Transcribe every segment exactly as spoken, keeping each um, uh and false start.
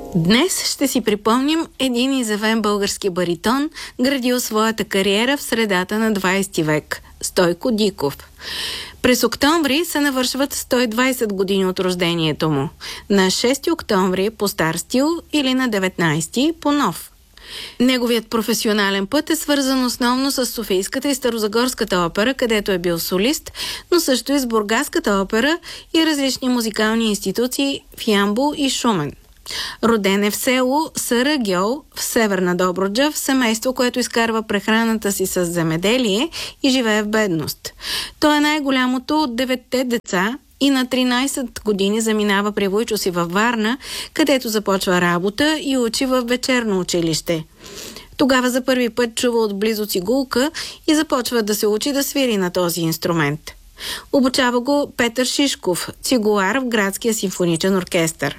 Днес ще си припомним един изявен български баритон, градил своята кариера в средата на двайсети век – Стойко Диков. През октомври се навършват сто и двайсет години от рождението му. На шести октомври по стар стил или на деветнайсети по нов. Неговият професионален път е свързан основно с Софийската и Старозагорската опера, където е бил солист, но също и с Бургаската опера и различни музикални институции в Ямбол и Шумен. Роден е в село Сарагьол в Северна Добруджа, в семейство, което изкарва прехраната си с земеделие и живее в бедност. Той е най-голямото от деветте деца и на тринайсет години заминава при вуйчо си във Варна, където започва работа и учи в вечерно училище. Тогава за първи път чува отблизо цигулка и започва да се учи да свири на този инструмент. Обучава го Петър Шишков, цигулар в Градския симфоничен оркестър.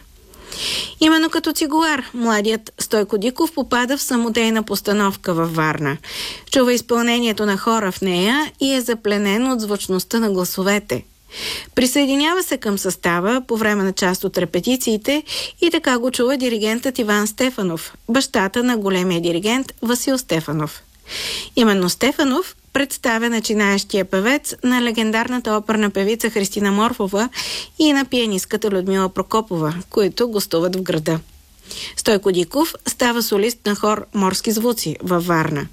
Именно като цигулар, младият Стойко Диков попада в самодейна постановка във Варна. Чува изпълнението на хора в нея и е запленен от звучността на гласовете. Присъединява се към състава по време на част от репетициите и така го чува диригентът Иван Стефанов, бащата на големия диригент Васил Стефанов. Именно Стефанов представя начинаещия певец на легендарната оперна певица Христина Морфова и на пианистката Людмила Прокопова, които гостуват в града. Стойко Диков става солист на хор «Морски звуци» във Варна.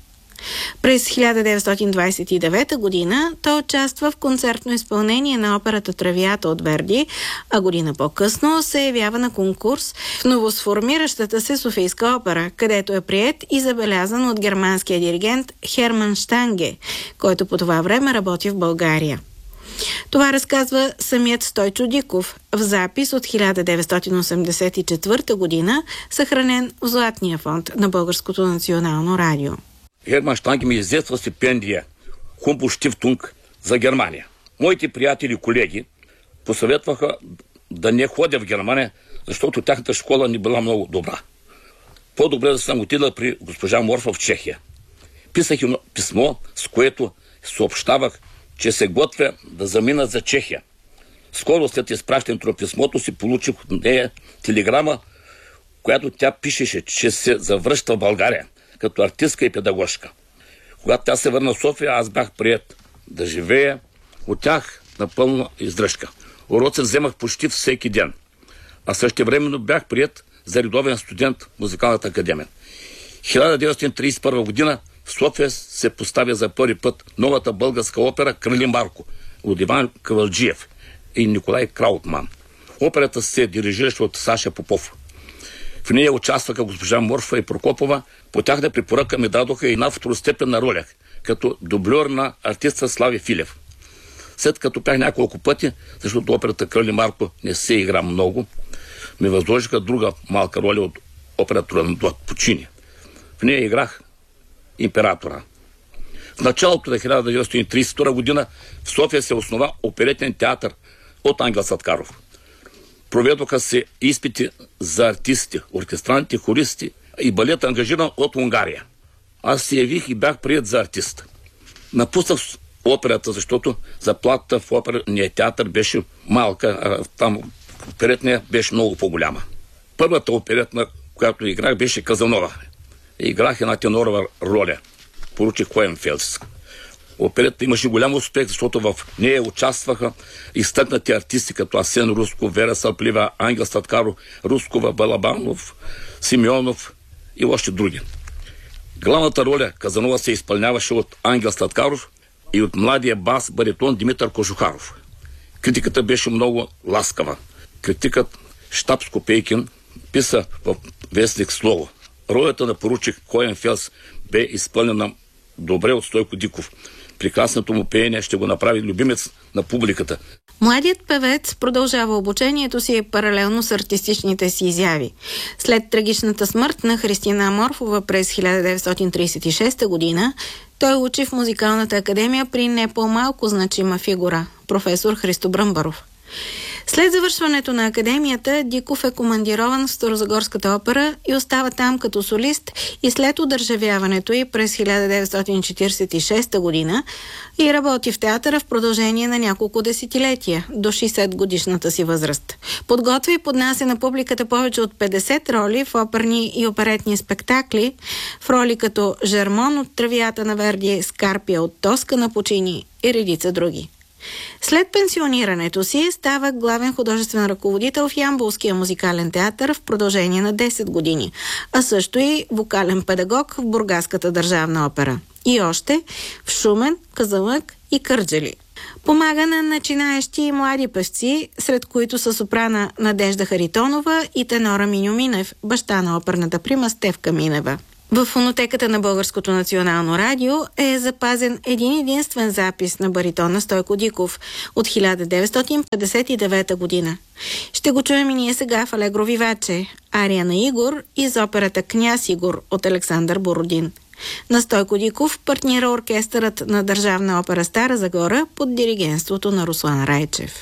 През хиляда деветстотин двайсет и девета година той участва в концертно изпълнение на операта «Травията» от Верди, а година по-късно се явява на конкурс в новосформиращата се Софийска опера, където е приет и забелязан от германския диригент Херман Штанге, който по това време работи в България. Това разказва самият Стойчо Диков в запис от хиляда деветстотин осемдесет и четвърта година, съхранен в Златния фонд на Българското национално радио. Херман Штанге ми издейства стипендия Хумболтстифтунг за Германия. Моите приятели и колеги посъветваха да не ходя в Германия, защото тяхната школа не била много добра. По-добре да съм отидал при госпожа Морфа в Чехия. Писах им писмо, с което съобщавах, че се готвя да замина за Чехия. Скоро след изпращането на писмото си получих от нея телеграма, която тя пишеше, че се завръща в България като артистка и педагожка. Когато тя се върна в София, аз бях приет да живея от тях на пълна издръжка. Уроци вземах почти всеки ден, а същевременно бях приет за редовен студент в Музикалната академия. хиляда деветстотин трийсет и първа година в София се поставя за първи път новата българска опера «Крали Марко» от Иван Кавалджиев и Николай Краутман. Операта се дирижираше от Саша Попов. В нея участваха госпожа Морфа и Прокопова. По тяхна препоръка ми дадоха и една второстепенна роля, като дубльор на артиста Слави Филев. След като пях няколко пъти, защото операта «Крали Марко» не се игра много, ми възложиха друга малка роля от операта «Турандот» Пучини. В нея играх императора. В началото на хиляда деветстотин трийсет и втора година в София се основа оперетен театър от Ангел Саткаров. Проведоха се изпити за артисти, оркестранти, хористи и балет, ангажиран от Унгария. Аз се явих и бях приет за артист. Напуснах операта, защото заплатата в оперния театър беше малка, а там оперетния беше много по-голяма. Първата оперетна, която играх, беше Казанова. Играх една тенорова роля. Поручик Хоенфелс. Операта имаше голям успех, защото в нея участваха изтъкнати артисти като Асен Руско, Вера Сърплива, Ангел Статкаров, Рускова, Балабанов, Симеонов и още други. Главната роля Казанова се изпълняваше от Ангел Статкаров и от младия бас баритон Димитър Кожухаров. Критиката беше много ласкава. Критикът Щап Скопейкин писа в вестник Слово. Ролята на поручик Хоенфелс бе изпълнена добре от Стойко Диков. Прекрасното му пеене ще го направи любимец на публиката. Младият певец продължава обучението си паралелно с артистичните си изяви. След трагичната смърт на Христина Морфова през хиляда деветстотин трийсет и шеста година, той учи в Музикалната академия при не по-малко значима фигура – професор Христо Бръмбаров. След завършването на академията, Диков е командирован в Старозагорската опера и остава там като солист и след одържавяването й през хиляда деветстотин четиридесет и шеста година и работи в театъра в продължение на няколко десетилетия, до шейсет годишната си възраст. Подготвя и поднася на публиката повече от петдесет роли в оперни и оперетни спектакли, в роли като Жермон от Травията на Верди, Скарпия от Тоска на Пучини и редица други. След пенсионирането си става главен художествен ръководител в Ямболския музикален театър в продължение на десет години, а също и вокален педагог в Бургаската държавна опера. И още в Шумен, Казанлък и Кърджали. Помага на начинаещи и млади певци, сред които са сопрана Надежда Харитонова и тенора Миньо Минев, баща на оперната прима Стефка Минева. В фонотеката на Българското национално радио е запазен един единствен запис на баритона Стойко Диков от хиляда деветстотин петдесет и девета година. Ще го чуем и ние сега в Алегро Виваче, ария на Игор из операта Княз Игор от Александър Бородин. На Стойко Диков партнира оркестърът на Държавна опера Стара Загора под диригентството на Руслан Райчев.